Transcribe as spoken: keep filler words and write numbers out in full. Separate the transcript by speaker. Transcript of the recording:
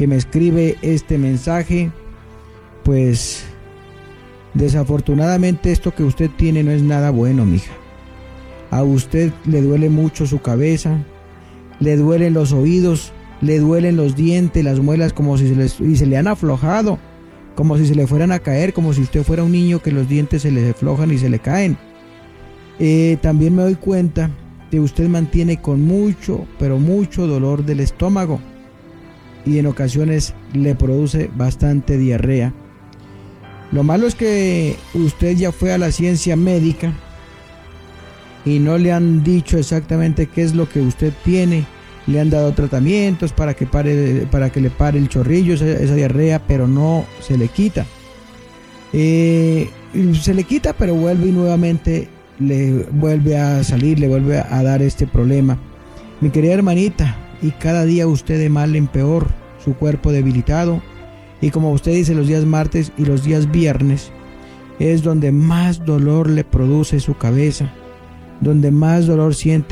Speaker 1: que me escribe este mensaje, pues desafortunadamente esto que usted tiene no es nada bueno, mija. A usted le duele mucho su cabeza, le duelen los oídos, le duelen los dientes, las muelas, como si se les, y se le han aflojado, como si se le fueran a caer, como si usted fuera un niño que los dientes se le aflojan y se le caen. Eh, también me doy cuenta que usted mantiene con mucho, pero mucho dolor del estómago y en ocasiones le produce bastante diarrea. Lo malo es que usted ya fue a la ciencia médica y no le han dicho exactamente qué es lo que usted tiene. Le han dado tratamientos para que pare, para que le pare el chorrillo, esa, esa diarrea, pero no se le quita. Eh, se le quita, pero vuelve y nuevamente le vuelve a salir, le vuelve a dar este problema. Mi querida hermanita, y cada día usted de mal en peor, su cuerpo debilitado, y como usted dice, los días martes y los días viernes es donde más dolor le produce su cabeza, donde más dolor siente